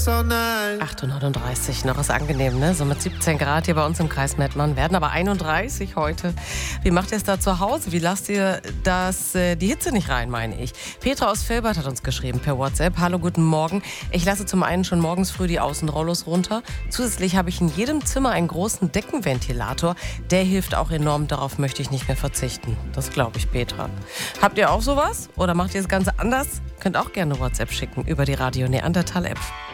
8:39 noch ist angenehm, ne? So mit 17 Grad hier bei uns im Kreis Mettmann. Werden aber 31 heute. Wie macht ihr es da zu Hause? Wie lasst ihr die Hitze nicht rein, meine ich? Petra aus Vilbert hat uns geschrieben per WhatsApp. Hallo, guten Morgen. Ich lasse zum einen schon morgens früh die Außenrollos runter. Zusätzlich habe ich in jedem Zimmer einen großen Deckenventilator. Der hilft auch enorm. Darauf möchte ich nicht mehr verzichten. Das glaube ich, Petra. Habt ihr auch sowas? Oder macht ihr das Ganze anders? Könnt auch gerne WhatsApp schicken über die Radio Neandertal App.